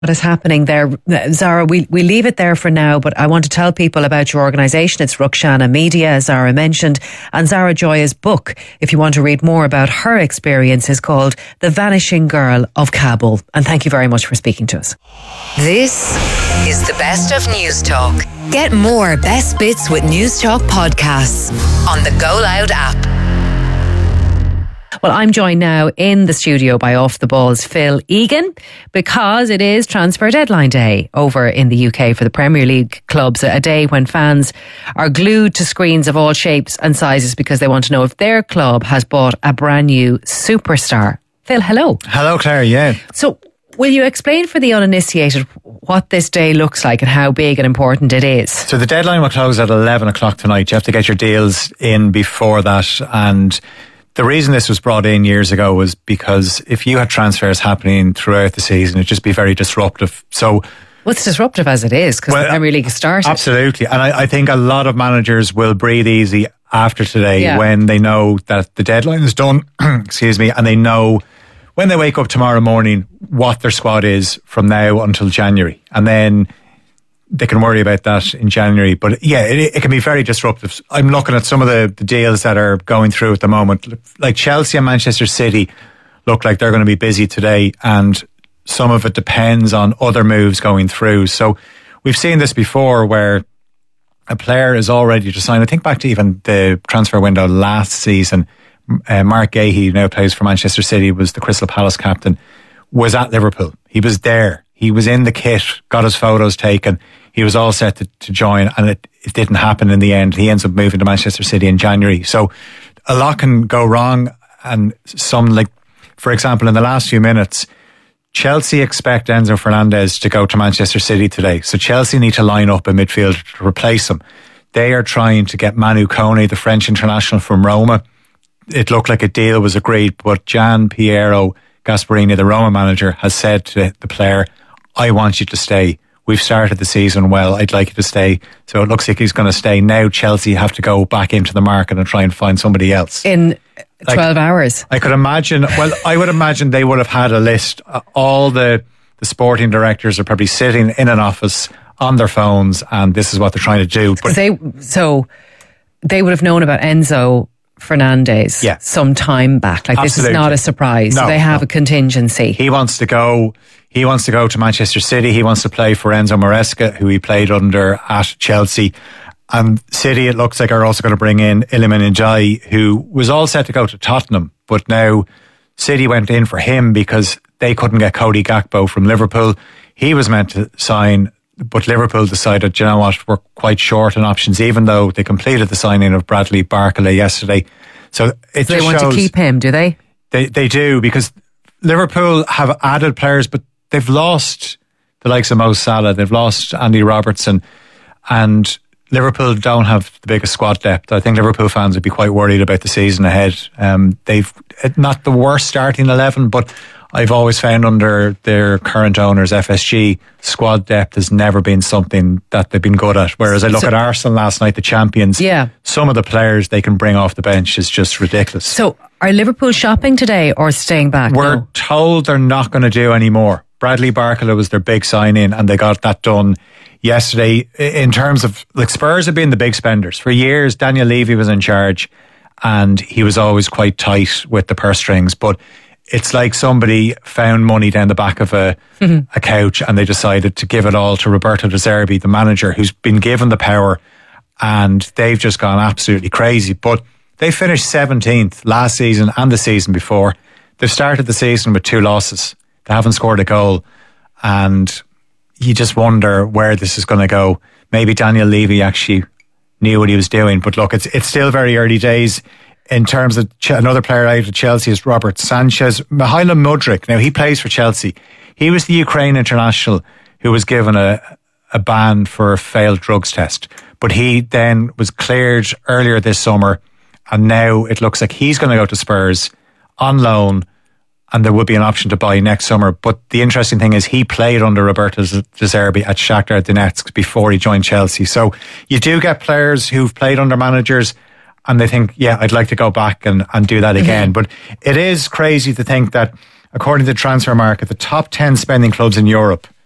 what is happening there. Zara, we leave it there for now, but I want to tell people about your organisation. It's Rukhsana Media, as Zara mentioned, and Zara Joya's book, if you want to read more about her experience, is called The Vanishing Girl of Kabul. And thank you very much for speaking to us. This is the Best of News Talk. Get more Best Bits with News Talk podcasts on the Go Loud app. Well, I'm joined now in the studio by Off the Ball's Phil Egan, because it is transfer deadline day over in the UK for the Premier League clubs, a day when fans are glued to screens of all shapes and sizes because they want to know if their club has bought a brand new superstar. Phil, hello. Hello, Claire, yeah. So, will you explain for the uninitiated what this day looks like and how big and important it is? So the deadline will close at 11 o'clock tonight. You have to get your deals in before that, and the reason this was brought in years ago was because if you had transfers happening throughout the season, it'd just be very disruptive. So, well, it's disruptive as it is because the Premier League has started. Absolutely. And I think a lot of managers will breathe easy after today when they know that the deadline is done, excuse me, and they know when they wake up tomorrow morning what their squad is from now until January. And then they can worry about that in January. But yeah, it can be very disruptive. I'm looking at some of the deals that are going through at the moment. Like Chelsea and Manchester City look like they're going to be busy today, and some of it depends on other moves going through. So we've seen this before where a player is all ready to sign. I think back to even the transfer window last season, Mark Gahey, who now plays for Manchester City, was the Crystal Palace captain, was at Liverpool. He was there. He was in the kit, got his photos taken. He was all set to join, and it didn't happen in the end. He ends up moving to Manchester City in January. So a lot can go wrong. And some, like, for example, in the last few minutes, Chelsea expect Enzo Fernandez to go to Manchester City today. So Chelsea need to line up a midfielder to replace him. They are trying to get Manu Kone, the French international from Roma. It looked like a deal was agreed, but Gian Piero Gasperini, the Roma manager, has said to the player, I want you to stay. We've started the season well. I'd like you to stay. So it looks like he's going to stay. Now Chelsea have to go back into the market and try and find somebody else. In 12 hours. I could imagine, well, I would imagine they would have had a list. All the sporting directors are probably sitting in an office on their phones, and this is what they're trying to do. But they would have known about Enzo Fernandez some time back. Like, absolutely. This is not a surprise. No, they have a contingency. He wants to go to Manchester City. He wants to play for Enzo Maresca, who he played under at Chelsea. And City, it looks like, are also going to bring in Iliman Ndiaye, who was all set to go to Tottenham, but now City went in for him because they couldn't get Cody Gakpo from Liverpool. He was meant to sign, but Liverpool decided, you know what, we're quite short on options, even though they completed the signing of Bradley Barcola yesterday. So it they want to keep him, do they? They do, because Liverpool have added players, but they've lost the likes of Mo Salah, they've lost Andy Robertson, and Liverpool don't have the biggest squad depth. I think Liverpool fans would be quite worried about the season ahead. They've not the worst starting 11, but I've always found under their current owners, FSG, squad depth has never been something that they've been good at. Whereas I look at Arsenal last night, the champions, some of the players they can bring off the bench is just ridiculous. So are Liverpool shopping today or staying back? We're told they're not going to do any more. Bradley Barcola was their big sign-in, and they got that done yesterday. In terms of, like, Spurs have been the big spenders. For years, Daniel Levy was in charge, and he was always quite tight with the purse strings, but it's like somebody found money down the back of a couch, and they decided to give it all to Roberto De Zerbi, the manager, who's been given the power, and they've just gone absolutely crazy. But they finished 17th last season and the season before. They've started the season with 2 losses. They haven't scored a goal, and you just wonder where this is going to go. Maybe Daniel Levy actually knew what he was doing, but look, it's still very early days. In terms of another player out of Chelsea is Robert Sanchez. Mihajlo Mudryk, now he plays for Chelsea. He was the Ukraine international who was given a ban for a failed drugs test, but he then was cleared earlier this summer, and now it looks like he's going to go to Spurs on loan, and there will be an option to buy next summer. But the interesting thing is he played under Roberto De Zerbi at Shakhtar Donetsk before he joined Chelsea. So you do get players who've played under managers and they think, yeah, I'd like to go back and do that again. But it is crazy to think that, according to the transfer market, the top 10 spending clubs in Europe